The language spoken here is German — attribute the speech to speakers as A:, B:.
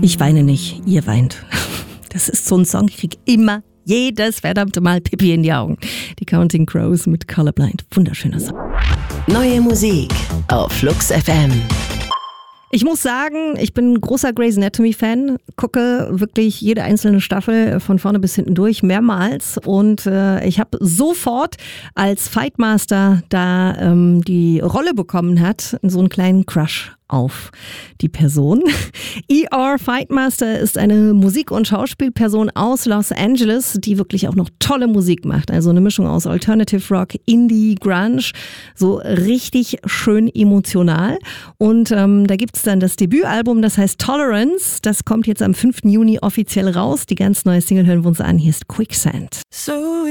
A: Ich weine nicht, ihr weint. Das ist so ein Song, ich kriege immer jedes verdammte Mal Pipi in die Augen. Die Counting Crows mit Colorblind. Wunderschöner Song.
B: Neue Musik auf Flux FM.
A: Ich muss sagen, ich bin ein großer Grey's Anatomy-Fan, gucke wirklich jede einzelne Staffel von vorne bis hinten durch, mehrmals. Und ich habe sofort, als Fightmaster da die Rolle bekommen hat, so einen kleinen Crush auf die Person. E.R. Fightmaster ist eine Musik- und Schauspielperson aus Los Angeles, die wirklich auch noch tolle Musik macht. Also eine Mischung aus Alternative Rock, Indie, Grunge, so richtig schön emotional. Und da gibt's dann das Debütalbum, das heißt Tolerance. Das kommt jetzt am 5. Juni offiziell raus. Die ganz neue Single hören wir uns an. Hier ist Quicksand.
C: So